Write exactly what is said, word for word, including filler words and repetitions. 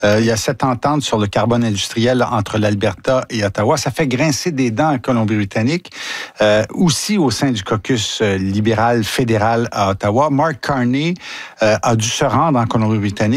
Euh, il y a cette entente sur le carbone industriel entre l'Alberta et Ottawa. Ça fait grincer des dents en Colombie-Britannique. Euh, aussi au sein du caucus euh, libéral fédéral à Ottawa, Mark Carney euh, a dû se rendre en Colombie-Britannique